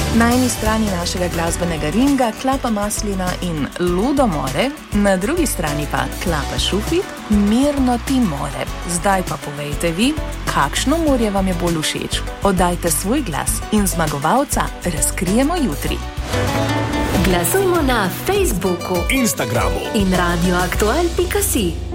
Na eni strani našega glasbenega ringa Klapa Maslina in Ludo More, na drugi strani pa Klapa Šufit, Mirno ti more. Zdaj pa povejte vi, kakšno morje vam je bolj všeč? Oddajte svoj glas in zmagovalca razkrijemo jutri. Glasujmo na Facebooku, Instagramu in radioaktual.si.